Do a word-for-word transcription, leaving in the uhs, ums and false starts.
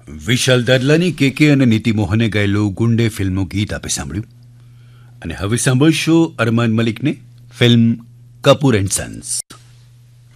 વિશાલ દાદલાની કેકે અને નીતિ મોહને ગાયેલું ગુંડે ફિલ્મનું ગીત આપે સાંભળ્યું. અને હવે સાંભળશો અરમાન મલિકને ફિલ્મ કપૂર એન્ડ સન્સ.